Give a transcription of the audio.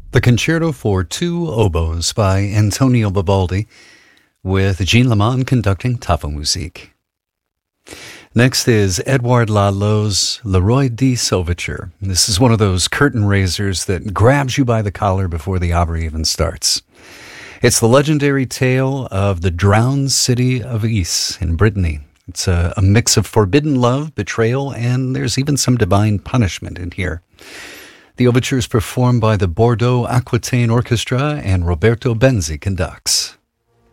The Concerto for Two Oboes by Antonio Vivaldi, with Jean Lamont conducting Tafelmusik. Next is Edouard Lalot's Le Roi dix Overture. This is one of those curtain raisers that grabs you by the collar before the opera even starts. It's the legendary tale of the drowned city of Is in Brittany. It's a mix of forbidden love, betrayal, and there's even some divine punishment in here. The overture is performed by the Bordeaux Aquitaine Orchestra, and Roberto Benzi conducts.